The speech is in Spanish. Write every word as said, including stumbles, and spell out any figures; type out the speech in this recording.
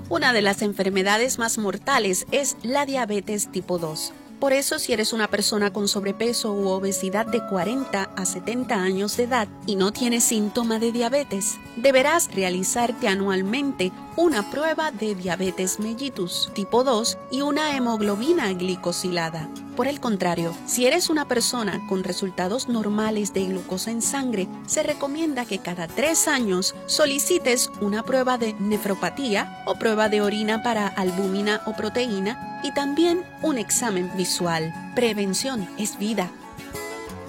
Una de las enfermedades más mortales es la diabetes tipo dos. Por eso, si eres una persona con sobrepeso u obesidad de cuarenta a setenta años de edad y no tienes síntoma de diabetes, deberás realizarte anualmente una prueba de diabetes mellitus tipo dos y una hemoglobina glicosilada. Por el contrario, si eres una persona con resultados normales de glucosa en sangre, se recomienda que cada tres años solicites una prueba de nefropatía o prueba de orina para albúmina o proteína y también un examen visual. Prevención es vida.